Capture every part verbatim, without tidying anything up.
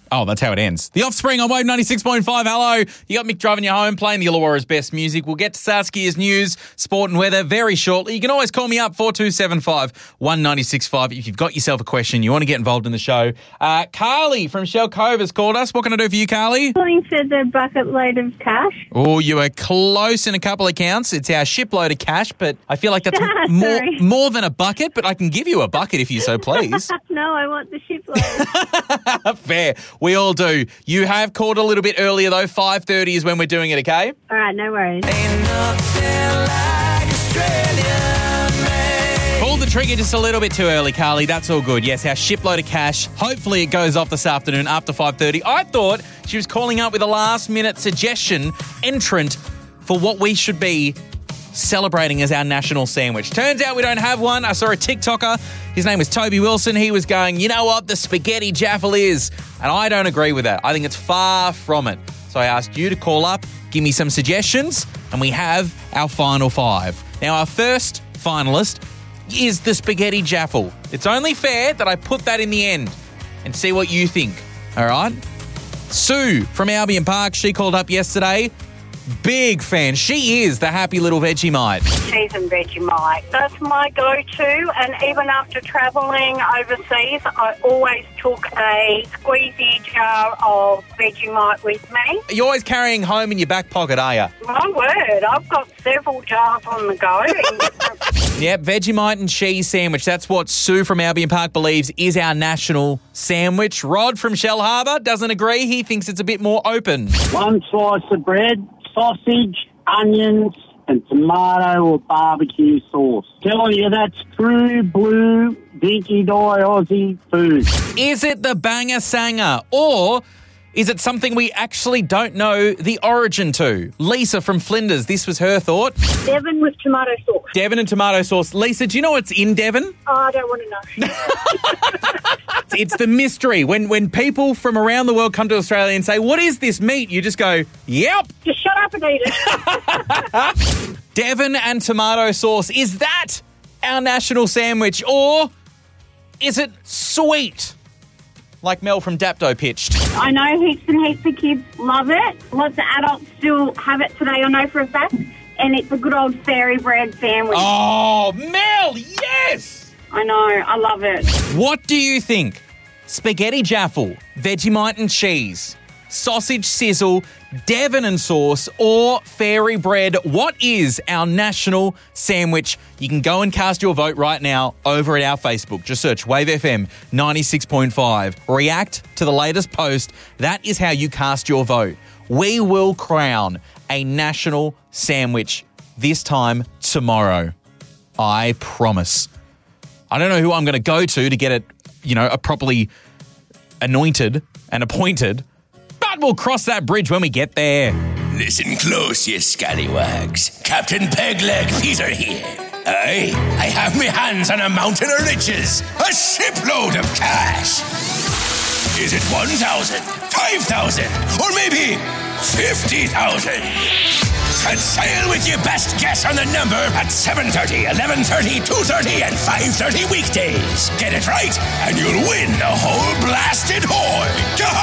Oh, that's how it ends. The Offspring on Wave ninety-six point five. Hello. You got Mick driving you home, playing the Illawarra's best music. We'll get to Saskia's news, sport and weather very shortly. You can always call me up, four two seven five, one nine six five, if you've got yourself a question, you want to get involved in the show. Uh, Carly from Shell Cove has called us. What can I do for you, Carly? Calling for the bucket load of cash. Oh, you are close in a couple of counts. It's our shipload of cash, but I feel like that's more, more than a bucket, but I can give you a bucket if you so please. No, I want the shipload. Fair. We all do. You have called a little bit earlier, though. five thirty is when we're doing it, okay? All right, no worries. Pull the trigger just a little bit too early, Carly. That's all good. Yes, our shipload of cash. Hopefully it goes off this afternoon after five thirty. I thought she was calling up with a last-minute suggestion entrant for what we should be celebrating as our national sandwich. Turns out we don't have one. I saw a TikToker. His name was Toby Wilson. He was going, you know what the spaghetti jaffle is? And I don't agree with that. I think it's far from it. So I asked you to call up, give me some suggestions, and we have our final five. Now, our first finalist is the spaghetti jaffle. It's only fair that I put that in the end and see what you think. All right? Sue from Albion Park, she called up yesterday. Big fan. She is the happy little Vegemite. Cheese and Vegemite. That's my go-to, and even after travelling overseas, I always took a squeezy jar of Vegemite with me. You're always carrying home in your back pocket, are you? My word, I've got several jars on the go. Yep, Vegemite and cheese sandwich. That's what Sue from Albion Park believes is our national sandwich. Rod from Shell Harbour doesn't agree. He thinks it's a bit more open. One slice of bread, sausage, onions, and tomato or barbecue sauce. Telling you, that's true blue, dinky die Aussie food. Is it the banger sanger, or is it something we actually don't know the origin to? Lisa from Flinders, this was her thought. Devon with tomato sauce. Devon and tomato sauce. Lisa, do you know what's in Devon? Oh, I don't want to know. It's the mystery. When when people from around the world come to Australia and say, what is this meat? You just go, yep. Just shut up and eat it. Devon and tomato sauce. Is that our national sandwich, or is it sweet? Like Mel from Dapto pitched. I know heaps and heaps of kids love it. Lots of adults still have it today, I know for a fact. And it's a good old fairy bread sandwich. Oh, Mel, yes! I know, I love it. What do you think? Spaghetti jaffle, Vegemite and cheese, sausage sizzle, Devon and sauce, or fairy bread? What is our national sandwich? You can go and cast your vote right now over at our Facebook. Just search Wave F M ninety-six point five. React to the latest post. That is how you cast your vote. We will crown a national sandwich this time tomorrow. I promise. I don't know who I'm going to go to to get it, you know, a properly anointed and appointed, but we'll cross that bridge when we get there. Listen close, you scallywags. Captain Pegleg Peter here. Aye, I have me hands on a mountain of riches, a shipload of cash. Is it one thousand, five thousand, or maybe fifty thousand? Set sail with your best guess on the number at seven thirty, eleven thirty, two thirty, and five thirty weekdays. Get it right, and you'll win the whole blasted hoard.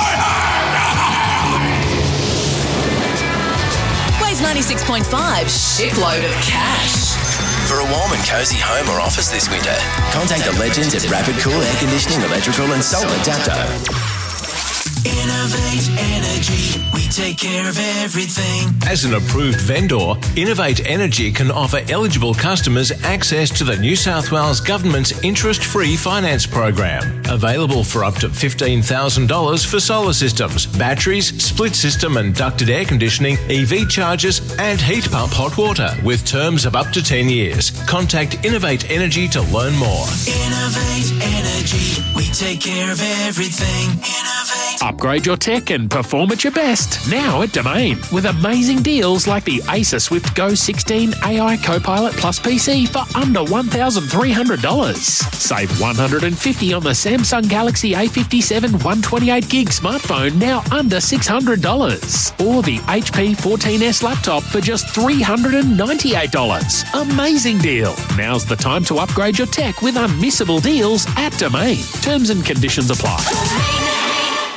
Wave ninety-six point five, shipload of cash. For a warm and cosy home or office this winter, contact the legends at Rapid Cool Air Conditioning, Electrical and Solar Dapto. Innovate Energy, we take care of everything. As an approved vendor, Innovate Energy can offer eligible customers access to the New South Wales Government's interest-free finance program. Available for up to fifteen thousand dollars for solar systems, batteries, split system and ducted air conditioning, E V chargers and heat pump hot water with terms of up to ten years. Contact Innovate Energy to learn more. Innovate Energy, we take care of everything. Innovate. Upgrade your tech and perform at your best now at Domain with amazing deals like the Acer Swift Go sixteen A I Copilot Plus P C for under one thousand three hundred dollars. Save one hundred fifty dollars on the Samsung Galaxy A fifty-seven one twenty-eight gig smartphone now under six hundred dollars. Or the H P fourteen S laptop for just three hundred ninety-eight dollars. Amazing deal. Now's the time to upgrade your tech with unmissable deals at Domain. Terms and conditions apply. At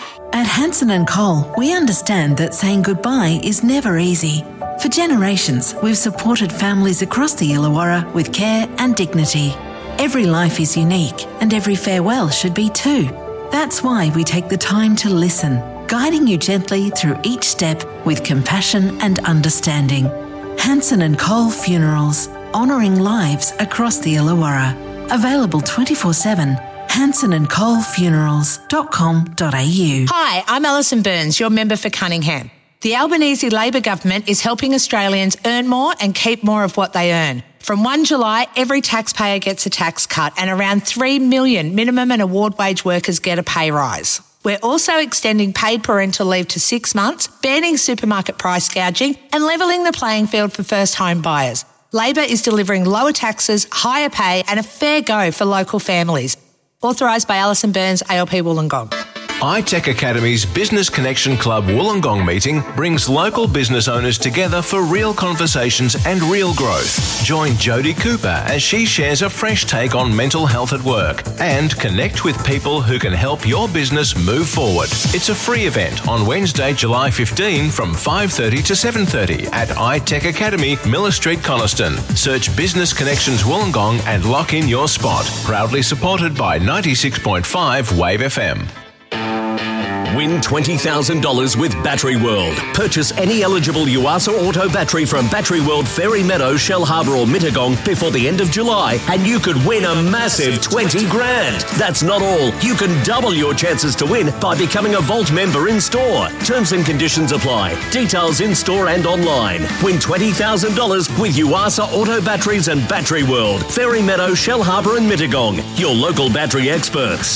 Hanson and Cole, we understand that saying goodbye is never easy. For generations, we've supported families across the Illawarra with care and dignity. Every life is unique, and every farewell should be too. That's why we take the time to listen, guiding you gently through each step with compassion and understanding. Hanson and Cole Funerals, honouring lives across the Illawarra. Available twenty-four seven. hanson and cole funerals dot com dot a u. Hi, I'm Alison Burns, your member for Cunningham. The Albanese Labor government is helping Australians earn more and keep more of what they earn. From the first of July, every taxpayer gets a tax cut and around three million minimum and award wage workers get a pay rise. We're also extending paid parental leave to six months, banning supermarket price gouging and levelling the playing field for first home buyers. Labor is delivering lower taxes, higher pay and a fair go for local families. Authorised by Alison Burns, A L P Wollongong. iTech Academy's Business Connection Club Wollongong meeting brings local business owners together for real conversations and real growth. Join Jodie Cooper as she shares a fresh take on mental health at work and connect with people who can help your business move forward. It's a free event on Wednesday, July fifteenth from five thirty to seven thirty at iTech Academy, Miller Street, Coniston. Search Business Connections Wollongong and lock in your spot. Proudly supported by ninety-six point five Wave F M. Win twenty thousand dollars with Battery World. Purchase any eligible Yuasa Auto battery from Battery World, Fairy Meadow, Shell Harbour or Mittagong before the end of July and you could win a massive twenty grand. That's not all. You can double your chances to win by becoming a Vault member in store. Terms and conditions apply. Details in store and online. Win twenty thousand dollars with Yuasa Auto batteries and Battery World, Fairy Meadow, Shell Harbour and Mittagong. Your local battery experts.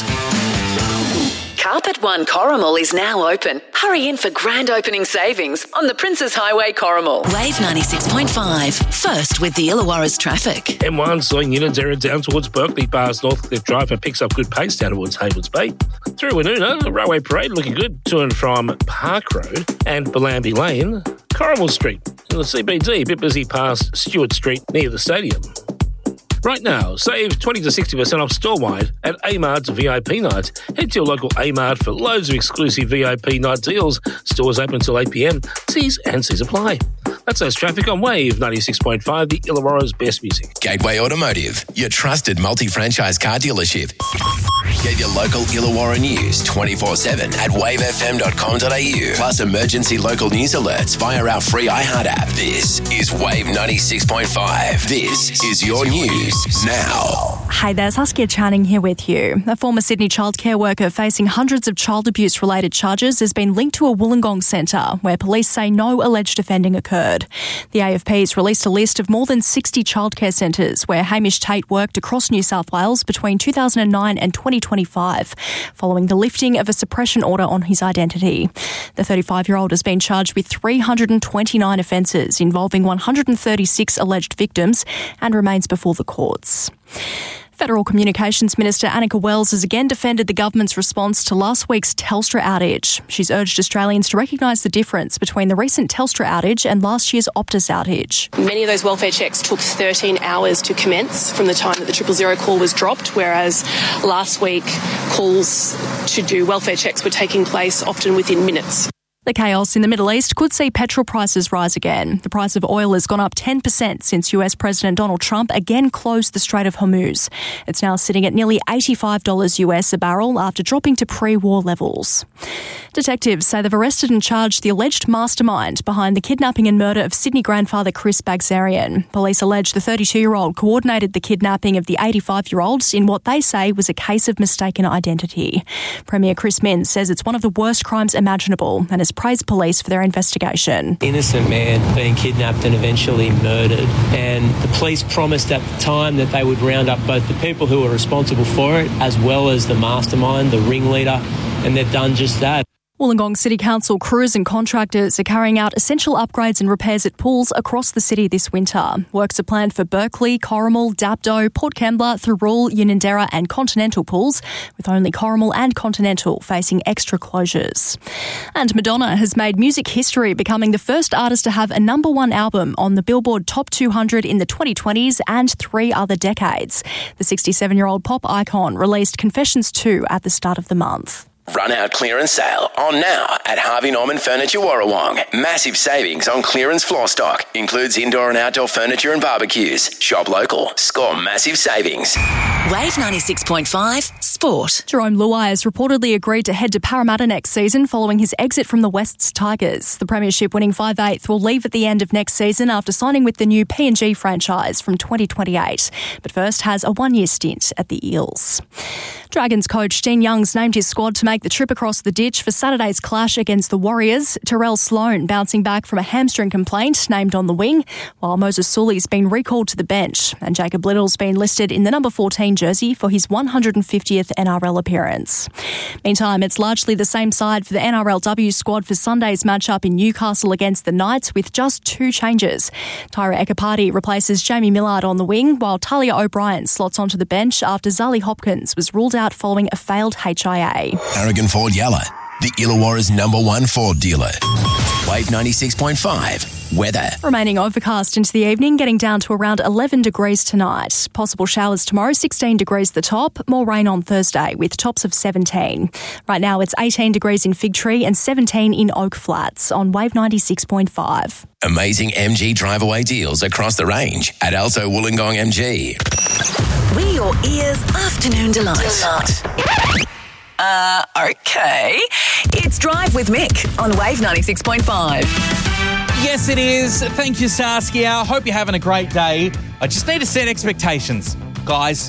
Carpet One Corrimal is now open. Hurry in for grand opening savings on the Princes Highway Corrimal. Wave ninety-six point five. First with the Illawarra's traffic. M one slowing Unanderra down towards Berkeley past Northcliffe Drive and picks up good pace down towards Haywards Bay. Through Woonona, the Railway Parade looking good to and from Park Road and Bellambi Lane. Corrimal Street in the C B D, a bit busy past Stewart Street near the stadium. Right now, save twenty to sixty percent off store-wide at A-Mart's V I P nights. Head to your local A-Mart for loads of exclusive V I P night deals. Stores open until eight p m. T's and C's apply. That's us traffic on Wave ninety-six point five, the Illawarra's best music. Gateway Automotive, your trusted multi-franchise car dealership. Get your local Illawarra news twenty-four seven at wave f m dot com dot a u. Plus emergency local news alerts via our free iHeart app. This is Wave ninety-six point five. This is your news now. Hey there, Saskia Channing here with you. A former Sydney childcare worker facing hundreds of child abuse-related charges has been linked to a Wollongong centre where police say no alleged offending occurred. The A F P's released a list of more than sixty childcare centres where Hamish Tate worked across New South Wales between two thousand nine and twenty twenty-five, following the lifting of a suppression order on his identity. The thirty-five-year-old has been charged with three hundred twenty-nine offences involving one hundred thirty-six alleged victims and remains before the courts. Federal Communications Minister Annika Wells has again defended the government's response to last week's Telstra outage. She's urged Australians to recognise the difference between the recent Telstra outage and last year's Optus outage. Many of those welfare checks took thirteen hours to commence from the time that the triple zero call was dropped, whereas last week calls to do welfare checks were taking place often within minutes. The chaos in the Middle East could see petrol prices rise again. The price of oil has gone up ten percent since U S President Donald Trump again closed the Strait of Hormuz. It's now sitting at nearly eighty-five dollars U S a barrel after dropping to pre-war levels. Detectives say they've arrested and charged the alleged mastermind behind the kidnapping and murder of Sydney grandfather Chris Bagzarian. Police allege the thirty-two-year-old coordinated the kidnapping of the eighty-five-year-old in what they say was a case of mistaken identity. Premier Chris Minns says it's one of the worst crimes imaginable and has praised police for their investigation. Innocent man being kidnapped and eventually murdered, and the police promised at the time that they would round up both the people who were responsible for it as well as the mastermind, the ringleader, and they've done just that. Wollongong City Council crews and contractors are carrying out essential upgrades and repairs at pools across the city this winter. Works are planned for Berkeley, Corrimal, Dapto, Port Kembla, Thirroul, Unanderra and Continental pools, with only Corrimal and Continental facing extra closures. And Madonna has made music history, becoming the first artist to have a number one album on the Billboard Top two hundred in the twenty twenties and three other decades. The sixty-seven-year-old pop icon released Confessions two at the start of the month. Run out clearance sale on now at Harvey Norman Furniture Warrawong. Massive savings on clearance floor stock. Includes indoor and outdoor furniture and barbecues. Shop local. Score massive savings. Wave ninety-six point five Sport. Jerome Luai has reportedly agreed to head to Parramatta next season following his exit from the Wests Tigers. The premiership winning five eighth will leave at the end of next season after signing with the new P and G franchise from twenty twenty-eight. But first has a one-year stint at the Eels. Dragons coach Dean Young's named his squad to make the trip across the ditch for Saturday's clash against the Warriors. Terrell Sloan bouncing back from a hamstring complaint, named on the wing, while Moses Sully's been recalled to the bench. And Jacob Little's been listed in the number fourteen jersey for his one hundred fiftieth N R L appearance. Meantime, it's largely the same side for the N R L W squad for Sunday's matchup in Newcastle against the Knights, with just two changes. Tyra Ekapati replaces Jamie Millard on the wing, while Talia O'Brien slots onto the bench after Zali Hopkins was ruled out following a failed H I A. Aragon Ford Yalla, the Illawarra's number one Ford dealer. Wave ninety-six point five. Weather. Remaining overcast into the evening, getting down to around eleven degrees tonight. Possible showers tomorrow, sixteen degrees the top. More rain on Thursday with tops of seventeen. Right now it's eighteen degrees in Fig Tree and seventeen in Oak Flats on Wave ninety-six point five. Amazing M G drive-away deals across the range at Alto Wollongong M G. We're your ears' afternoon delight. delight. Uh, okay. It's Drive with Mick on Wave ninety-six point five. Yes, it is. Thank you, Saskia. I hope you're having a great day. I just need to set expectations. Guys,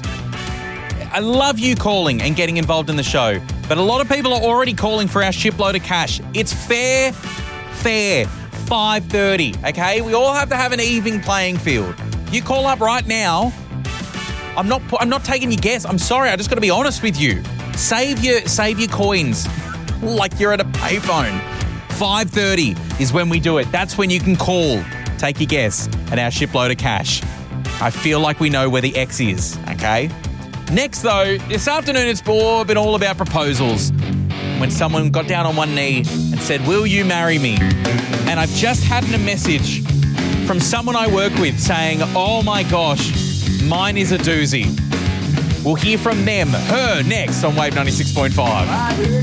I love you calling and getting involved in the show, but a lot of people are already calling for our shipload of cash. It's fair, fair, five thirty, okay? We all have to have an even playing field. You call up right now, I'm not I'm not taking your guess. I'm sorry, I just got to be honest with you. Save your, save your coins like you're at a payphone. five thirty is when we do it. That's when you can call, take your guess at our shipload of cash. I feel like we know where the X is, okay? Next, though, this afternoon it's all been all about proposals. When someone got down on one knee and said, "Will you marry me?" And I've just had a message from someone I work with saying, "Oh my gosh, mine is a doozy." We'll hear from them, her, next on Wave ninety-six point five.